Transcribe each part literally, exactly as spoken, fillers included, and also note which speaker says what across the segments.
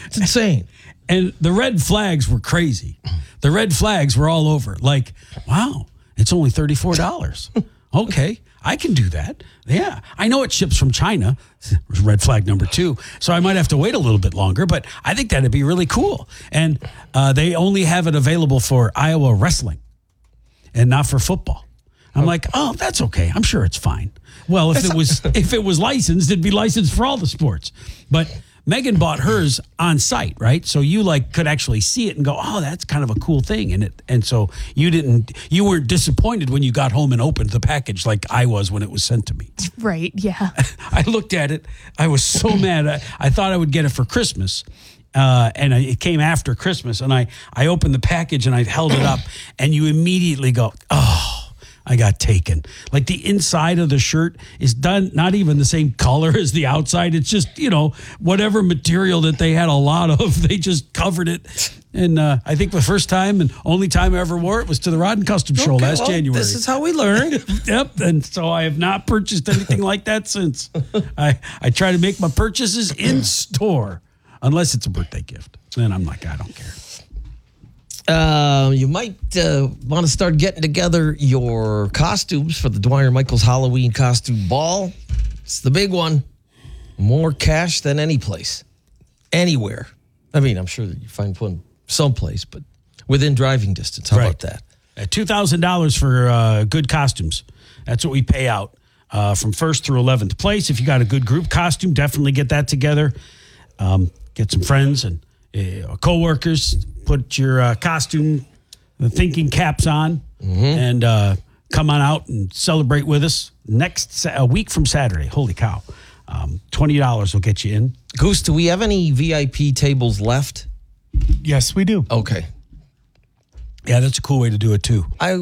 Speaker 1: It's insane.
Speaker 2: And the red flags were crazy. The red flags were all over. Like, wow, it's only thirty-four dollars. Okay, I can do that. Yeah, I know it ships from China. Red flag number two. So I might have to wait a little bit longer, but I think that'd be really cool. And uh, they only have it available for Iowa wrestling and not for football. I'm like, oh, that's okay. I'm sure it's fine. Well, if it was if it was licensed, it'd be licensed for all the sports. But Megan bought hers on site, right? So you like could actually see it and go, oh, that's kind of a cool thing. And it and so you didn't you weren't disappointed when you got home and opened the package like I was when it was sent to me.
Speaker 3: Right, yeah.
Speaker 2: I looked at it. I was so mad. I, I thought I would get it for Christmas. Uh, and I, it came after Christmas. And I, I opened the package and I held it up. And you immediately go, oh. I got taken. Like the inside of the shirt is done, not even the same color as the outside. It's just, you know, whatever material that they had a lot of, they just covered it. And uh, I think the first time and only time I ever wore it was to the Rod and Custom Show
Speaker 1: Okay,
Speaker 2: last
Speaker 1: well,
Speaker 2: January.
Speaker 1: This is how we learn.
Speaker 2: Yep. And so I have not purchased anything like that since. I, I try to make my purchases in store, unless it's a birthday gift. Then I'm like, I don't care.
Speaker 1: Uh, you might uh, want to start getting together your costumes for the Dwyer Michaels Halloween costume ball. It's the big one. More cash than any place, anywhere. I mean, I'm sure that you find one someplace, but within driving distance. How
Speaker 2: Right.
Speaker 1: about that?
Speaker 2: At two thousand dollars for uh, good costumes. That's what we pay out uh, from first through eleventh place. If you got a good group costume, definitely get that together. Um, get some friends and uh, co-workers. Put your uh, costume, the thinking caps on, mm-hmm. and uh, come on out and celebrate with us next sa- a week from Saturday. Holy cow. Um, twenty dollars will get you in.
Speaker 1: Goose, do we have any V I P tables left?
Speaker 4: Yes, we do.
Speaker 1: Okay.
Speaker 2: Yeah, that's a cool way to do it, too.
Speaker 1: I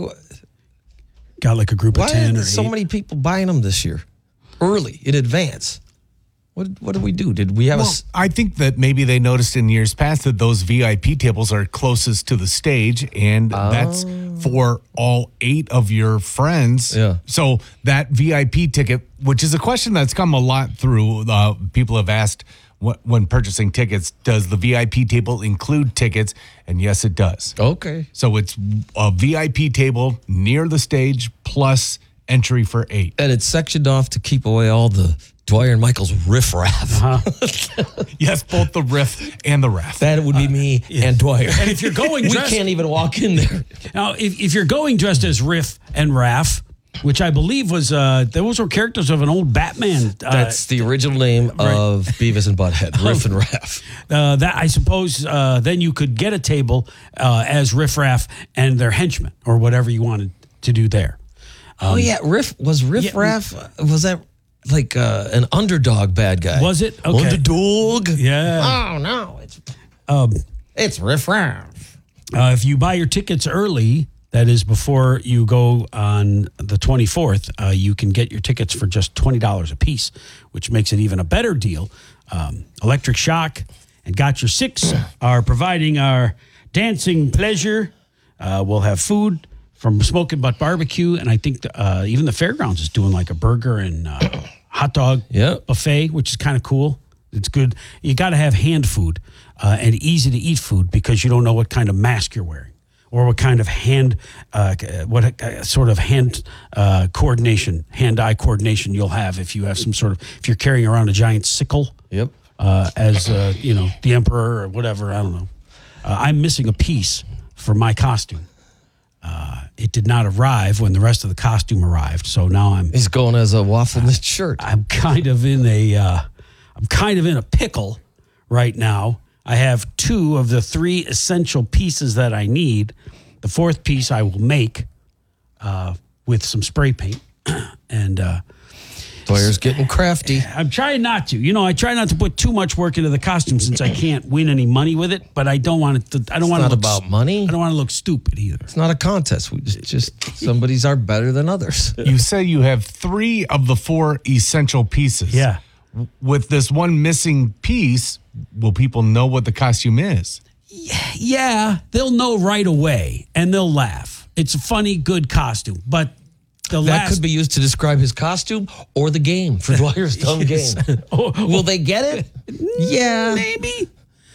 Speaker 2: Got like a group
Speaker 1: Why
Speaker 2: of ten
Speaker 1: are
Speaker 2: or
Speaker 1: so
Speaker 2: eight.
Speaker 1: many people buying them this year? Early, in advance. What What did we do? Did we have
Speaker 4: Well,
Speaker 1: a... s-
Speaker 4: I think that maybe they noticed in years past that those V I P tables are closest to the stage, and that's for all eight of your friends.
Speaker 1: Yeah.
Speaker 4: So that V I P ticket, which is a question that's come a lot through, uh, people have asked wh- when purchasing tickets, does the V I P table include tickets? And yes, it does.
Speaker 1: Okay.
Speaker 4: So it's a V I P table near the stage plus entry for eight.
Speaker 1: And it's sectioned off to keep away all the Dwyer and Michaels riffraff.
Speaker 2: Uh-huh.
Speaker 4: Yes, both the riff and the raff.
Speaker 1: That would be me and Dwyer.
Speaker 2: And if you're going
Speaker 1: we
Speaker 2: dressed-
Speaker 1: can't even walk in there.
Speaker 2: Now, if, if you're going dressed as Riff and Raff, which I believe was, uh, those were characters of an old Batman. Uh,
Speaker 1: That's the original name of Beavis and Butthead, Riff and Raff.
Speaker 2: uh, that I suppose uh, then you could get a table uh, as Riff Raff and their henchmen or whatever you wanted to do there.
Speaker 1: oh, yeah. Riff, was Riff
Speaker 2: yeah,
Speaker 1: Raff, was that like uh, an underdog bad guy?
Speaker 2: Was it? Okay.
Speaker 1: Underdog?
Speaker 2: Yeah.
Speaker 1: Oh, no. It's,
Speaker 2: Um,
Speaker 1: it's Riff Raff.
Speaker 2: uh, if you buy your tickets early, that is before you go on the twenty-fourth, uh, you can get your tickets for just twenty dollars a piece, which makes it even a better deal. Um, Electric Shock and Got Your Six are providing our dancing pleasure. Uh, we'll have food from Smoking Butt Barbecue, and I think the, uh, even the fairgrounds is doing like a burger and uh, hot dog
Speaker 1: Yep.
Speaker 2: buffet, which is kind of cool. It's good. You got to have hand food uh, and easy to eat food because you don't know what kind of mask you're wearing or what kind of hand, uh, what uh, sort of hand uh, coordination, hand-eye coordination you'll have if you have some sort of, if you're carrying around a giant sickle
Speaker 1: Yep.
Speaker 2: uh, as, uh, you know, the emperor or whatever. I don't know. Uh, I'm missing a piece for my costume. Uh, it did not arrive when the rest of the costume arrived, so now I'm
Speaker 1: He's going as a waffle knit shirt.
Speaker 2: I'm kind of in a uh, I'm kind of in a pickle right now. I have two of the three essential pieces that I need. The fourth piece I will make uh, with some spray paint, and uh,
Speaker 1: Dwyer's getting crafty.
Speaker 2: I'm trying not to. You know, I try not to put too much work into the costume since I can't win any money with it. But I don't want it to. I don't want
Speaker 1: not
Speaker 2: to look
Speaker 1: about money.
Speaker 2: I don't want to look stupid either.
Speaker 1: It's not a contest. We just, just somebody's are better than others.
Speaker 4: You say you have three of the four essential pieces.
Speaker 2: Yeah.
Speaker 4: With this one missing piece, will people know what the costume is?
Speaker 2: Yeah, they'll know right away and they'll laugh. It's a funny, good costume, but the
Speaker 1: That
Speaker 2: last
Speaker 1: could be used to describe his costume or the game for Dwyer's dumb game.
Speaker 2: Oh,
Speaker 1: Will they get it? Yeah.
Speaker 2: maybe.